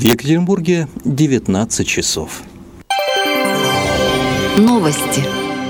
В Екатеринбурге 19 часов. Новости.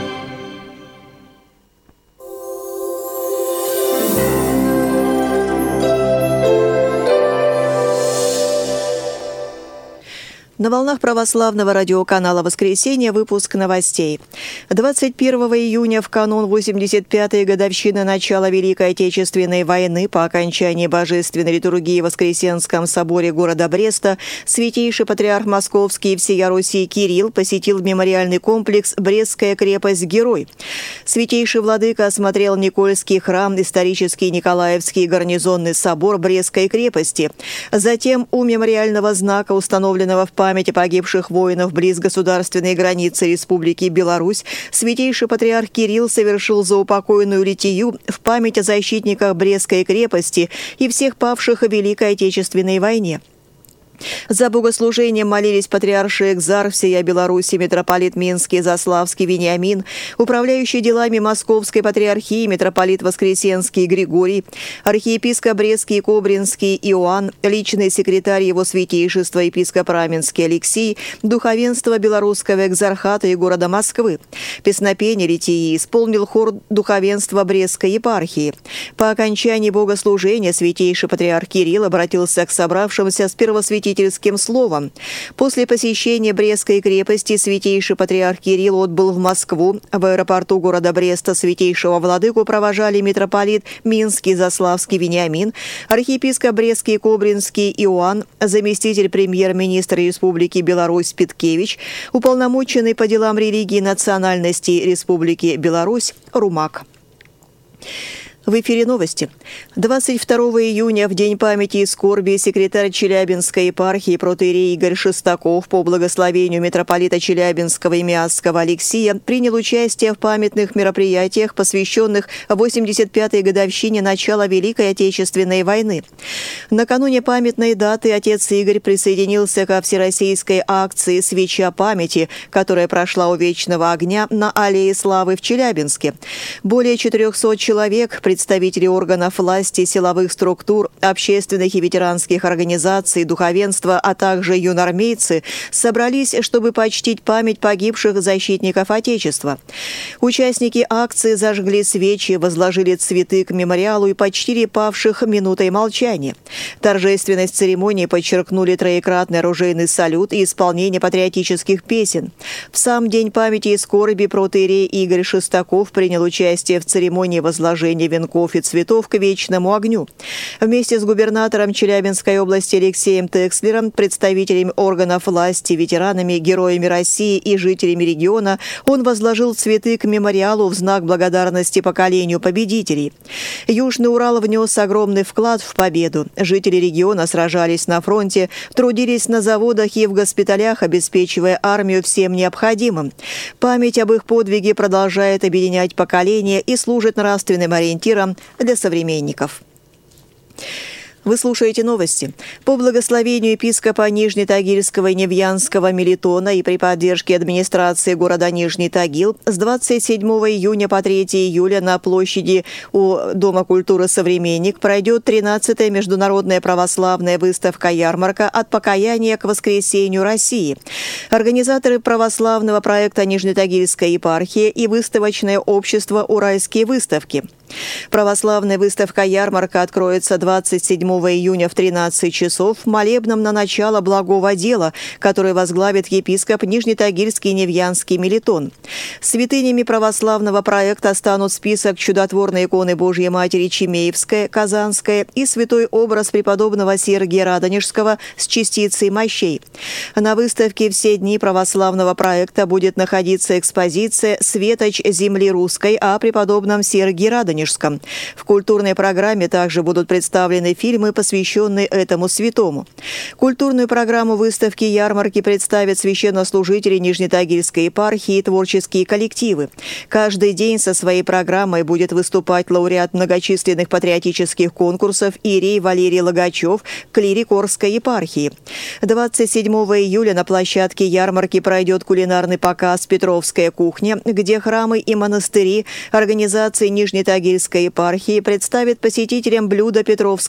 На волнах православного радиоканала «Воскресенье» выпуск новостей. 21 июня, в канун 85-й годовщины начала Великой Отечественной войны, по окончании божественной литургии в Воскресенском соборе города Бреста, святейший патриарх Московский и всея Руси Кирилл посетил мемориальный комплекс «Брестская крепость-герой». Святейший владыка осмотрел Никольский храм, исторический Николаевский гарнизонный собор Брестской крепости. Затем у мемориального знака, установленного в памяти погибших воинов близ государственной границы Республики Беларусь, святейший патриарх Кирилл совершил заупокойную литию в память о защитниках Брестской крепости и всех павших в Великой Отечественной войне. За богослужением молились патриарший экзарх всея Беларуси митрополит Минский Заславский Вениамин, управляющий делами Московской патриархии митрополит Воскресенский Григорий, архиепископ Брестский и Кобринский Иоанн, личный секретарь его святейшества епископ Раменский Алексей, духовенство Белорусского экзархата и города Москвы. Песнопение литии исполнил хор духовенства Брестской епархии. По окончании богослужения святейший патриарх Кирилл обратился к собравшимся с первосвятительским словом. После посещения Брестской крепости святейший патриарх Кирилл отбыл в Москву. В аэропорту города Бреста святейшего владыку провожали митрополит Минский Заславский Вениамин, архиепископ Брестский Кобринский Иоанн, заместитель премьер-министра Республики Беларусь Питкевич, уполномоченный по делам религии и национальности Республики Беларусь Румак. В эфире новости. 22 июня, в День памяти и скорби, секретарь Челябинской епархии протоиерей Игорь Шестаков по благословению митрополита Челябинского и Миасского Алексия принял участие в памятных мероприятиях, посвященных 85-й годовщине начала Великой Отечественной войны. Накануне памятной даты отец Игорь присоединился ко всероссийской акции «Свеча памяти», которая прошла у Вечного огня на Аллее Славы в Челябинске. Более 400 человек, представители органов власти, силовых структур, общественных и ветеранских организаций, духовенства, а также юнармейцы собрались, чтобы почтить память погибших защитников Отечества. Участники акции зажгли свечи, возложили цветы к мемориалу и почтили павших минутой молчания. Торжественность церемонии подчеркнули троекратный оружейный салют и исполнение патриотических песен. В сам День памяти и скорби протоиерей Игорь Шестаков принял участие в церемонии возложения венков и цветов к Вечному огню. Вместе с губернатором Челябинской области Алексеем Текслером, представителями органов власти, ветеранами, героями России и жителями региона он возложил цветы к мемориалу в знак благодарности поколению победителей. Южный Урал внес огромный вклад в победу. Жители региона сражались на фронте, трудились на заводах и в госпиталях, обеспечивая армию всем необходимым. Память об их подвиге продолжает объединять поколения и служит нравственным ориентиром для современников. Вы слушаете новости. По благословению епископа Нижнетагильского и Невьянского Мелитона и при поддержке администрации города Нижний Тагил с 27 июня по 3 июля на площади у Дома культуры «Современник» пройдет 13-я международная православная выставка-ярмарка «От покаяния к воскресению России». Организаторы православного проекта Нижнетагильская епархия и выставочное общество «Уральские выставки». Православная выставка-ярмарка откроется 27 июня в 13 часов молебном на начало благого дела, который возглавит епископ Нижнетагильский Невьянский Мелитон. Святынями православного проекта станут список чудотворной иконы Божьей Матери Чемеевская, Казанская и святой образ преподобного Сергия Радонежского с частицей мощей. На выставке все дни православного проекта будет находиться экспозиция «Светоч земли русской» о преподобном Сергии Радонежском. В культурной программе также будут представлены фильмы, посвященные этому святому. Культурную программу выставки-ярмарки представят священнослужители Нижнетагильской епархии и творческие коллективы. Каждый день со своей программой будет выступать лауреат многочисленных патриотических конкурсов иерей Валерий Логачев, клирик Орской епархии. 27 июля на площадке ярмарки пройдет кулинарный показ «Петровская кухня», где храмы и монастыри организации Нижнетагильской епархии представят посетителям блюда петровского посольства.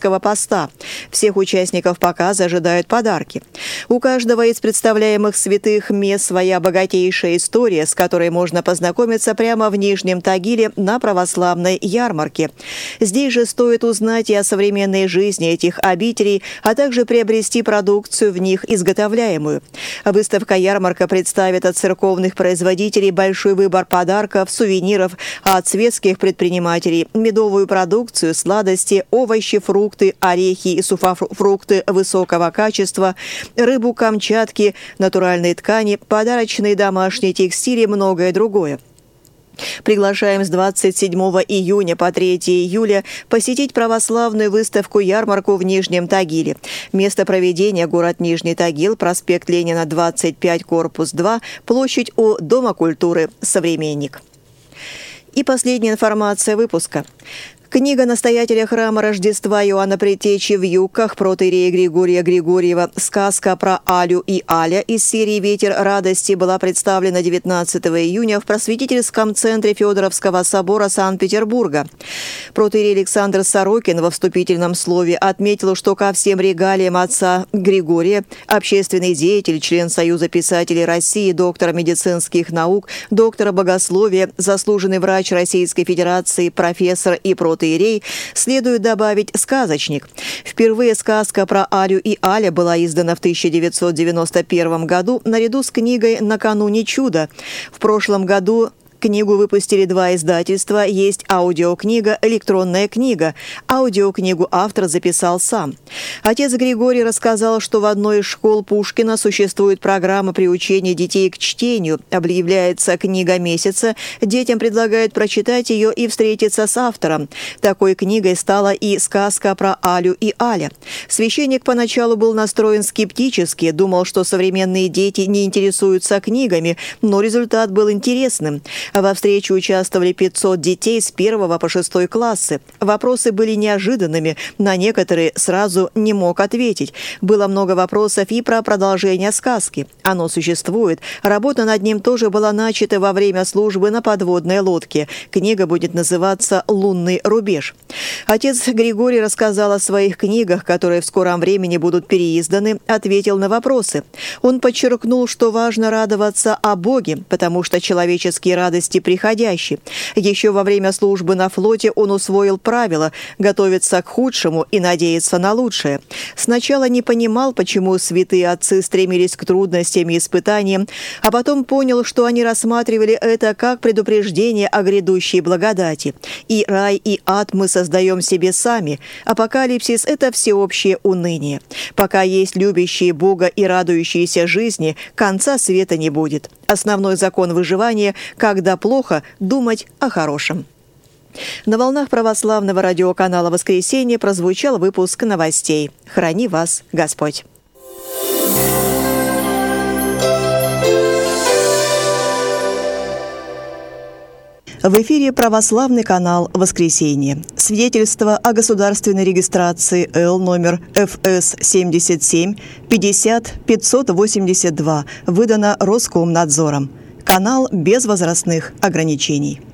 поста. Всех участников показа ожидают подарки. У каждого из представляемых святых мест своя богатейшая история, с которой можно познакомиться прямо в Нижнем Тагиле на православной ярмарке. Здесь же стоит узнать и о современной жизни этих обителей, а также приобрести продукцию в них изготовляемую. Выставка-ярмарка представит от церковных производителей большой выбор подарков, сувениров, а от светских предпринимателей – медовую продукцию, сладости, овощи, фрукты, орехи и сухофрукты высокого качества, рыбу Камчатки, натуральные ткани, подарочные домашние текстили и многое другое. Приглашаем с 27 июня по 3 июля посетить православную выставку-ярмарку в Нижнем Тагиле. Место проведения – город Нижний Тагил, проспект Ленина, 25, корпус 2, площадь у Дома культуры «Современник». И последняя информация выпуска. Книга настоятеля храма Рождества Иоанна Предтечи в Юкках протоиерея Григория Григорьева «Сказка про Алю и Аля» из серии «Ветер радости» была представлена 19 июня в просветительском центре Федоровского собора Санкт-Петербурга. Протоиерей Александр Сорокин во вступительном слове отметил, что ко всем регалиям отца Григория общественный деятель, член Союза писателей России, доктор медицинских наук, доктор богословия, заслуженный врач Российской Федерации, профессор и протоиерей, следует добавить сказочник. Впервые сказка про Алю и Аля была издана в 1991 году наряду с книгой «Накануне чуда». В прошлом году книгу выпустили 2 издательства. Есть аудиокнига, электронная книга. Аудиокнигу автор записал сам. Отец Григорий рассказал, что в одной из школ Пушкина существует программа приучения детей к чтению. Объявляется книга месяца. Детям предлагают прочитать ее и встретиться с автором. Такой книгой стала и сказка про Алю и Аля. Священник поначалу был настроен скептически, думал, что современные дети не интересуются книгами, но результат был интересным. Во встрече участвовали 500 детей с 1 по 6 классы. Вопросы были неожиданными, на некоторые сразу не мог ответить. Было много вопросов и про продолжение сказки. Оно существует. Работа над ним тоже была начата во время службы на подводной лодке. Книга будет называться «Лунный рубеж». Отец Григорий рассказал о своих книгах, которые в скором времени будут переизданы, ответил на вопросы. Он подчеркнул, что важно радоваться о Боге, потому что человеческие радости приходящие. Еще во время службы на флоте он усвоил правило готовиться к худшему и надеяться на лучшее. Сначала не понимал, почему святые отцы стремились к трудностям и испытаниям, а потом понял, что они рассматривали это как предупреждение о грядущей благодати. И рай, и ад мы создаем себе сами. Апокалипсис – это всеобщее уныние. Пока есть любящие Бога и радующиеся жизни, конца света не будет. Основной закон выживания – когда плохо, думать о хорошем. На волнах православного радиоканала «Воскресенье» прозвучал выпуск новостей. Храни вас Господь! В эфире православный канал «Воскресенье». Свидетельство о государственной регистрации Л номер ФС 77 50 582 выдано Роскомнадзором. Канал без возрастных ограничений.